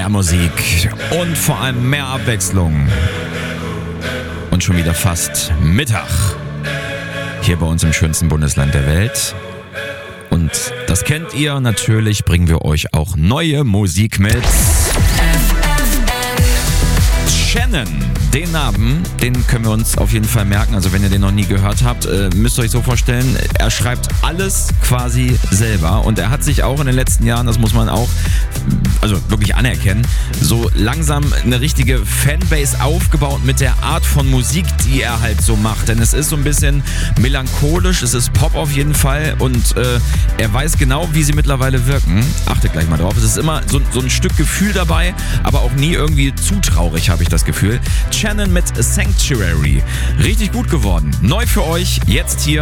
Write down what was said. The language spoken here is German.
mehr Musik und vor allem mehr Abwechslung. Und schon wieder fast Mittag. Hier bei uns im schönsten Bundesland der Welt. Und das kennt ihr, natürlich bringen wir euch auch neue Musik mit. Shannon, den Namen, den können wir uns auf jeden Fall merken. Also wenn ihr den noch nie gehört habt, müsst ihr euch so vorstellen, er schreibt alles quasi selber. Und er hat sich auch in den letzten Jahren, das muss man auch wirklich anerkennen, so langsam eine richtige Fanbase aufgebaut mit der Art von Musik, die er halt so macht. Denn es ist so ein bisschen melancholisch, es ist Pop auf jeden Fall und er weiß genau, wie sie mittlerweile wirken. Achtet gleich mal drauf. Es ist immer so ein Stück Gefühl dabei, aber auch nie irgendwie zu traurig, habe ich das Gefühl. Shannon mit Sanctuary. Richtig gut geworden. Neu für euch, jetzt hier